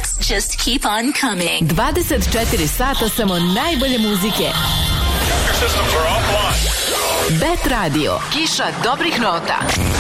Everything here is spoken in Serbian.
hits just keep on coming. 24 sata samo najbolje muzike. Bet Radio, kiša dobrih nota.